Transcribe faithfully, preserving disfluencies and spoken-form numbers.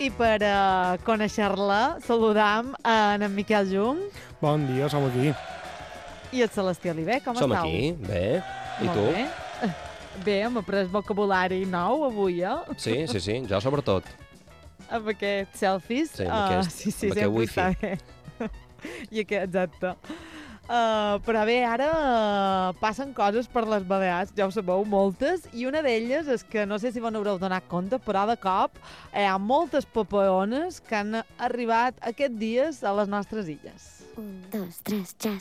I per uh, conèixer-la, saludam a en Miquel Jung. Bon dia, som aquí. I el Celestí Oliver, com som estàu? Som aquí, bé. I Molt tu? Bé. Bé, hem après vocabulari nou avui, eh? Sí, sí, sí, jo sobretot. Amb aquest selfies. Sí, amb aquest, uh, sí, sí, amb aquest wifi. Està bé. I aquest, exacte. Uh, però bé, ara uh, passen coses per les Balears, ja ho sabeu, moltes, i una d'elles és que, no sé si vos n'haureu donat compte, però de cop hi ha moltes papaones que han arribat aquests dies a les nostres illes. Un, dos, tres, jazz.